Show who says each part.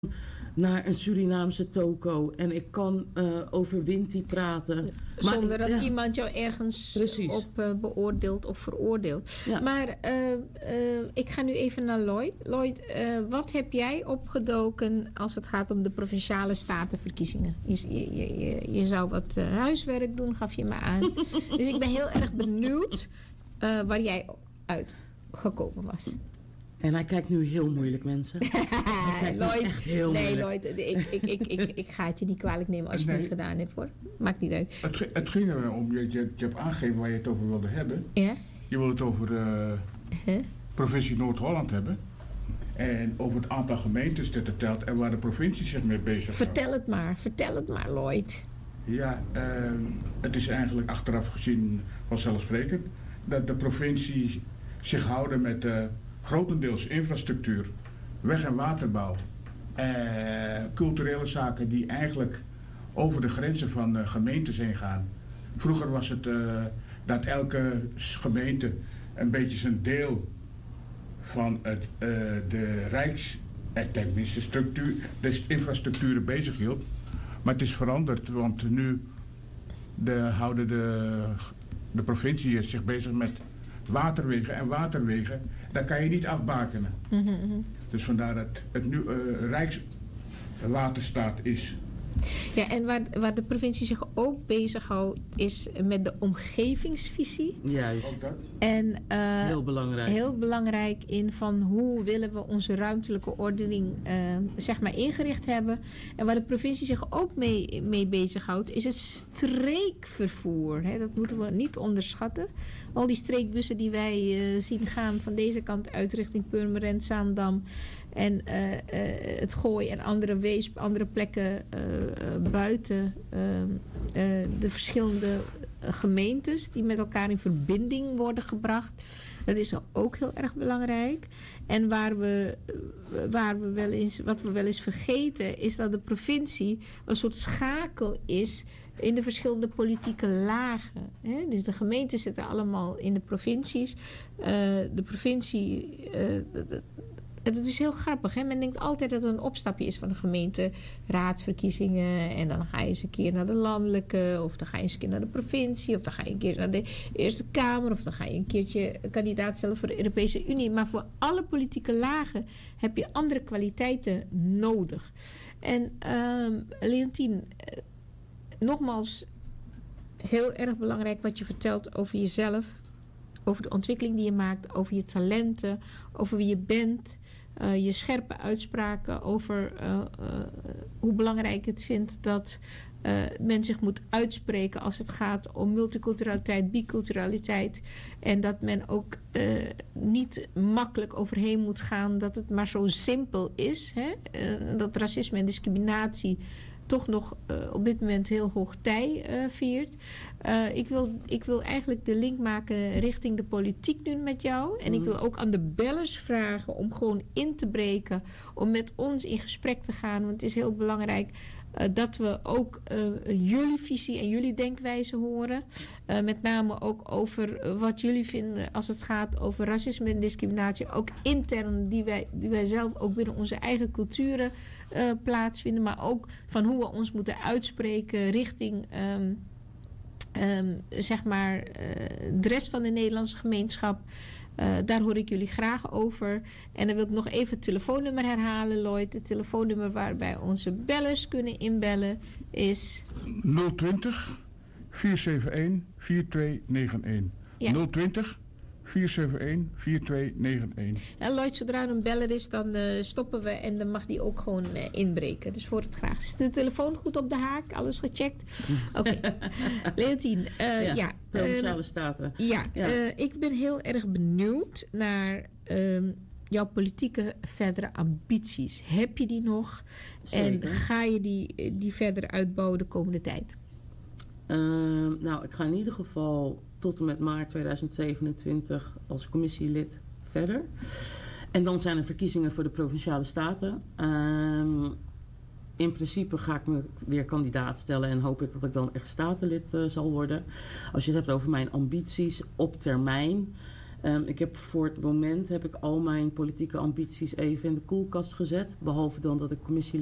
Speaker 1: naar een Surinaamse toko en ik kan over Winti praten.
Speaker 2: Zonder dat iemand jou ergens op beoordeelt of veroordeelt. Ja. Maar ik ga nu even naar Lloyd. Lloyd, wat heb jij opgedoken als het gaat om de Provinciale Statenverkiezingen? Je zou wat huiswerk doen, gaf je me aan. Dus ik ben heel erg benieuwd waar jij uit gekomen was.
Speaker 1: En hij kijkt nu heel moeilijk, mensen.
Speaker 2: Lloyd,
Speaker 1: echt heel moeilijk.
Speaker 2: Lloyd, ik ga het je niet kwalijk nemen als je het niet gedaan hebt, hoor. Maakt niet uit.
Speaker 3: Het ging er om, je hebt aangegeven waar je het over wilde hebben.
Speaker 2: Ja?
Speaker 3: Je wilde het over de provincie Noord-Holland hebben. En over het aantal gemeentes dat het telt en waar de provincie zich mee bezig houdt.
Speaker 2: Vertel het maar, Lloyd.
Speaker 3: Ja, het is eigenlijk achteraf gezien vanzelfsprekend dat de provincie zich houden met grotendeels infrastructuur, weg- en waterbouw, culturele zaken die eigenlijk over de grenzen van gemeentes heen gaan. Vroeger was het dat elke gemeente een beetje zijn deel van de tenminste structuur, de infrastructuren bezig hield. Maar het is veranderd, want nu houden de provincie zich bezig met waterwegen. En waterwegen, daar kan je niet afbakenen. Mm-hmm. Dus vandaar dat het nu Rijkswaterstaat is.
Speaker 2: Ja, en waar de provincie zich ook bezighoudt is met de omgevingsvisie.
Speaker 1: Juist.
Speaker 3: Ook dat.
Speaker 2: En
Speaker 1: heel belangrijk.
Speaker 2: Heel belangrijk in van hoe willen we onze ruimtelijke ordening zeg maar ingericht hebben. En waar de provincie zich ook mee bezighoudt is het streekvervoer. Hè? Dat moeten we niet onderschatten. Al die streekbussen die wij zien gaan van deze kant uit richting Purmerend, Zaandam en het Gooi en andere plekken buiten de verschillende gemeentes die met elkaar in verbinding worden gebracht. Dat is ook heel erg belangrijk. En wat we wel eens vergeten is dat de provincie een soort schakel is in de verschillende politieke lagen. Hè? Dus de gemeenten zitten allemaal in de provincies. De provincie... Het is heel grappig. Hè? Men denkt altijd dat het een opstapje is van de gemeenteraadsverkiezingen. En dan ga je eens een keer naar de landelijke. Of dan ga je eens een keer naar de provincie. Of dan ga je een keer naar de Eerste Kamer. Of dan ga je een keertje kandidaat stellen voor de Europese Unie. Maar voor alle politieke lagen heb je andere kwaliteiten nodig. En Leontien, nogmaals heel erg belangrijk wat je vertelt over jezelf. Over de ontwikkeling die je maakt. Over je talenten. Over wie je bent. Je scherpe uitspraken over hoe belangrijk het vindt dat men zich moet uitspreken als het gaat om multiculturaliteit, biculturaliteit. En dat men ook niet makkelijk overheen moet gaan dat het maar zo simpel is. Hè? Dat racisme en discriminatie toch nog op dit moment heel hoog tij viert. Ik wil eigenlijk de link maken richting de politiek nu met jou. En ik wil ook aan de bellers vragen om gewoon in te breken. Om met ons in gesprek te gaan. Want het is heel belangrijk dat we ook jullie visie en jullie denkwijze horen. Met name ook over wat jullie vinden als het gaat over racisme en discriminatie. Ook intern die wij zelf ook binnen onze eigen culturen plaatsvinden. Maar ook van hoe we ons moeten uitspreken richting zeg maar de rest van de Nederlandse gemeenschap. Daar hoor ik jullie graag over. En dan wil ik nog even het telefoonnummer herhalen, Lloyd. Het telefoonnummer waarbij onze bellers kunnen inbellen is
Speaker 3: 020 471 4291. Ja. 020 471 4291.
Speaker 2: En Lloyd, zodra er een beller is, dan stoppen we en dan mag die ook gewoon inbreken. Dus voor het graag. Is de telefoon goed op de haak? Alles gecheckt? Oké. Leontien,
Speaker 1: Provinciale Staten.
Speaker 2: Ik ben heel erg benieuwd naar jouw politieke verdere ambities. Heb je die nog? Zeker. En ga je die verder uitbouwen de komende tijd?
Speaker 1: Ik ga in ieder geval tot en met maart 2027 als commissielid verder. En dan zijn er verkiezingen voor de Provinciale Staten. In principe ga ik me weer kandidaat stellen en hoop ik dat ik dan echt statenlid zal worden. Als je het hebt over mijn ambities op termijn. Ik heb voor het moment al mijn politieke ambities even in de koelkast gezet. Behalve dan dat ik commissie